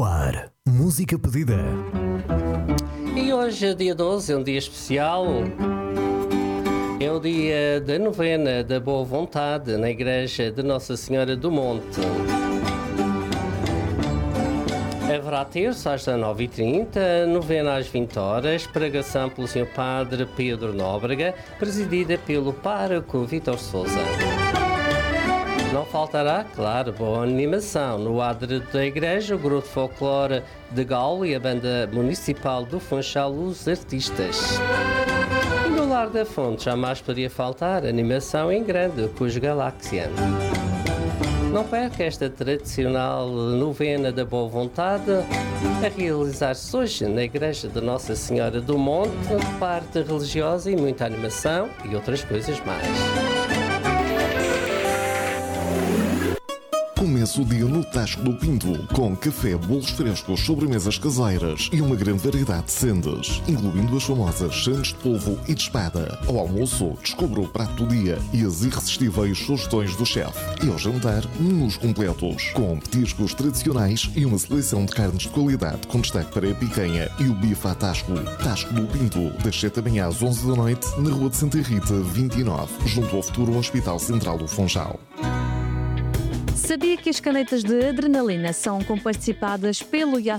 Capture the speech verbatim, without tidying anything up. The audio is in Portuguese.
No ar, música pedida. E hoje, dia doze, é um dia especial. É o dia da novena da Boa Vontade na Igreja de Nossa Senhora do Monte. Haverá terço às dezenove e trinta, novena às vinte horas, pregação pelo senhor Padre Pedro Nóbrega, presidida pelo pároco Vítor Sousa. Não faltará, claro, boa animação. No adro da igreja, o grupo de folclore de Galo e a banda municipal do Funchal, os artistas. E no Lar da Fonte jamais poderia faltar animação em grande com os Galáxia. Não perca esta tradicional novena da Boa Vontade a realizar-se hoje na Igreja de Nossa Senhora do Monte, parte religiosa e muita animação e outras coisas mais. Começa o dia no Tasco do Pinto, com café, bolos frescos, sobremesas caseiras e uma grande variedade de sendas, incluindo as famosas sandes de polvo e de espada. Ao almoço, descubra o prato do dia e as irresistíveis sugestões do chefe. E ao jantar, menus completos, com petiscos tradicionais e uma seleção de carnes de qualidade, com destaque para a picanha e o bife à Tasco. Tasco do Pinto, das sete da manhã às onze da noite, na Rua de Santa Rita, vinte e nove, junto ao futuro Hospital Central do Funchal. Sabia que as canetas de adrenalina são comparticipadas pelo